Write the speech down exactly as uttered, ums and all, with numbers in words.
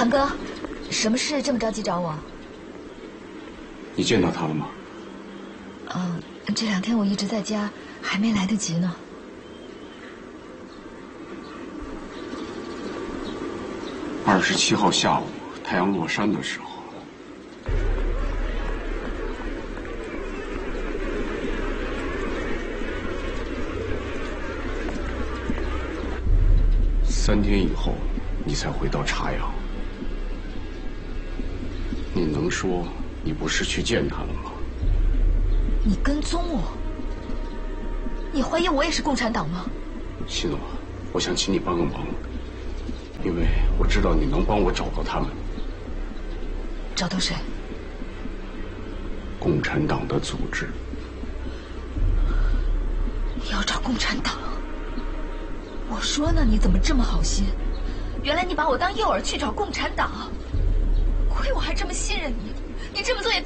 堂哥，什么事这么着急找我？ 你见到他了吗？ 嗯，这两天我一直在家，还没来得及呢。 二十七号下午，太阳落山的时候，三天以后，你才回到茶阳。你能说你不是去见他了吗？ 你跟踪我？你怀疑我也是共产党吗？ 希诺，我想请你帮个忙，因为我知道你能帮我找到他们。 找到谁？ 共产党的组织。 你要找共产党？我说呢，你怎么这么好心？原来你把我当诱饵去找共产党，亏我还这么信任你，你这么做也太……